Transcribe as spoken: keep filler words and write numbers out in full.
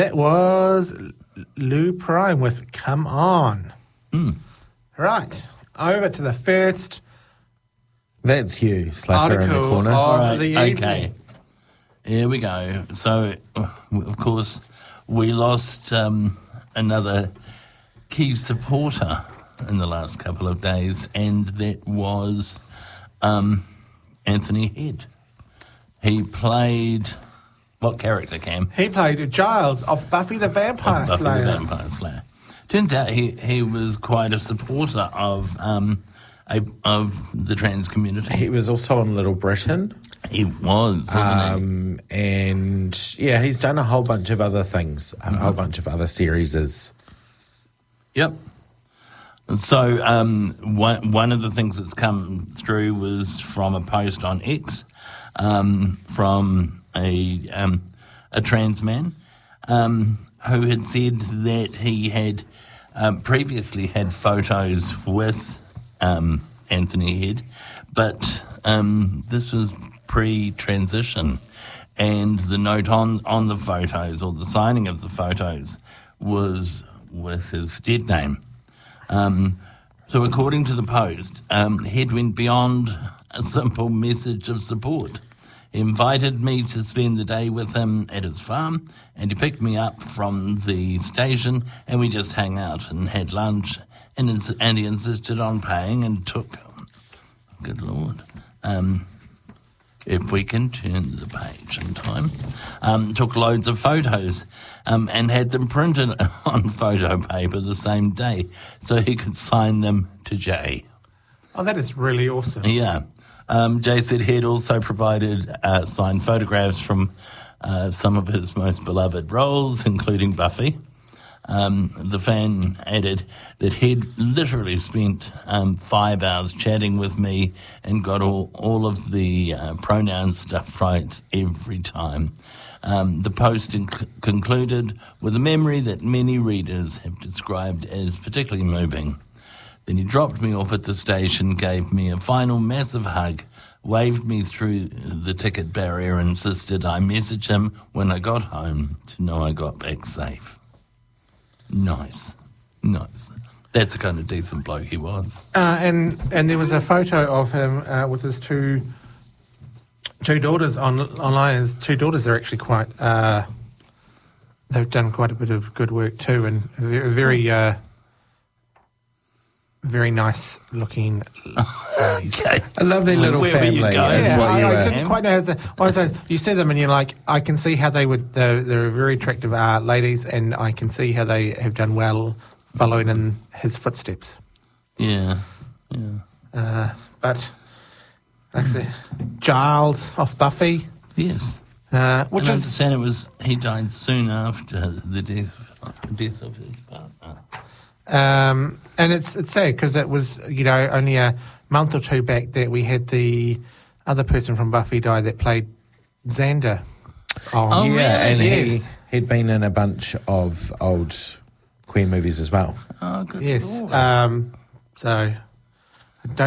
That was Lou Prime with Come On. Mm. Right. Over to the first That's you, Slacker in the article corner. of Right, the okay. evening. Here we go. So, uh, of course, we lost um, another key supporter in the last couple of days, and that was um, Anthony Head. He played what character, Cam? He played Giles of Buffy the Vampire Of Buffy Slayer. the Vampire Slayer. Turns out he, he was quite a supporter of um, a, of the trans community. He was also on Little Britain. He was, wasn't he? Um, and, yeah, he's done a whole bunch of other things, a whole bunch of other series. Yep. So um, one, one of the things that's come through was from a post on X um, from a um, a trans man um, who had said that he had um, previously had photos with um, Anthony Head, but um, this was pre-transition, and the note on, on the photos, or the signing of the photos, was with his dead name. Um, so according to the post, um, Head went beyond a simple message of support. He invited me to spend the day with him at his farm, and he picked me up from the station, and we just hung out and had lunch, and, ins- and he insisted on paying and took, good Lord, um, if we can turn the page in time, um, took loads of photos um, and had them printed on photo paper the same day so he could sign them to Jay. Oh, that is really awesome. Yeah. Um, Jay said Head also provided uh, signed photographs from uh, some of his most beloved roles, including Buffy. Um, the fan added that Head literally spent um, five hours chatting with me and got all, all of the uh, pronoun stuff right every time. Um, the post inc- concluded with a memory that many readers have described as particularly moving. Then he dropped me off at the station, gave me a final massive hug, waved me through the ticket barrier, and insisted I message him when I got home to know I got back safe. Nice. Nice. That's the kind of decent bloke he was. Uh, and and there was a photo of him uh, with his two two daughters on online. His two daughters are actually quite. Uh, they've done quite a bit of good work too, and very very, uh, very nice looking ladies. Okay. A lovely little Where were family. you going? Is Yeah, what I, you I were. didn't quite know how to. I was, uh, you see them and you're like, I can see how they would. They're, they're very attractive uh, ladies, and I can see how they have done well following in his footsteps. Yeah. Yeah. Uh, but like I said, Giles of Buffy, Yes. uh, which and I is understand it was he died soon after the death the death of his partner. um, and it's it's sad because it was, you know, only a month or two back that we had the other person from Buffy die that played Xander. Oh, Yeah, really? and Yes. he, he'd been in a bunch of old Queen movies as well. Oh, good Yes. Lord. Um, so